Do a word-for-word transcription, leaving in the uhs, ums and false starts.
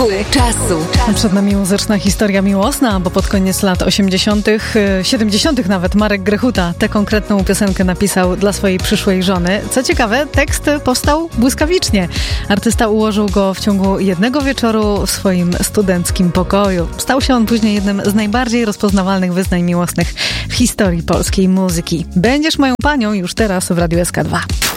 Czasu. Przed nami muzyczna historia miłosna, bo pod koniec lat osiemdziesiątych, siedemdziesiątych nawet Marek Grechuta tę konkretną piosenkę napisał dla swojej przyszłej żony. Co ciekawe, tekst powstał błyskawicznie. Artysta ułożył go w ciągu jednego wieczoru w swoim studenckim pokoju. Stał się on później jednym z najbardziej rozpoznawalnych wyznań miłosnych w historii polskiej muzyki. Będziesz moją panią już teraz w Radiu S K dwa.